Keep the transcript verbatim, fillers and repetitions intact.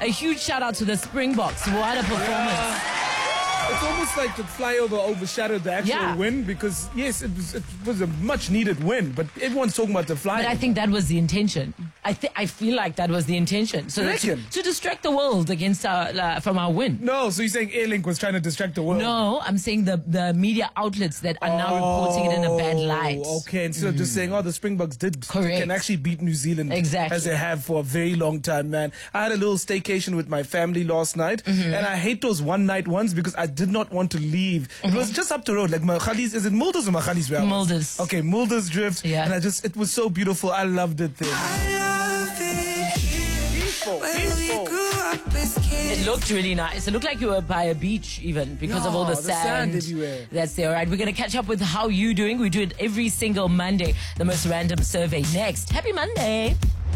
a huge shout out to the Springboks. What a performance. Yeah. It's almost like the flyover overshadowed the actual Yeah. win because, yes, it was, it was a much needed win, but everyone's talking about the flyover. But I think that was the intention. I th- I feel like that was the intention. So You that to, reckon? to distract the world against our, uh, from our win. No, so you're saying Airlink was trying to distract the world? No, I'm saying the, the media outlets that are now reporting it in a bad light. Oh, okay, instead of just saying, oh, the Springboks did Correct. can actually beat New Zealand Exactly. as they have for a very long time, man. I had a little staycation with my family last night, Mm-hmm. and I hate those one night ones because I did not want to leave. It was just up the road, like Machalis. Is it Mulders or Machalis? Mulders. Okay, Mulders Drift. Yeah. And I just, it was so beautiful. I loved it there. Peaceful, peaceful. It looked really nice. It looked like you were by a beach even because of all the Yeah, the sand, sand everywhere. that's there. All right, we're going to catch up with how you doing. We do it every single Monday. The most random survey next. Happy Monday.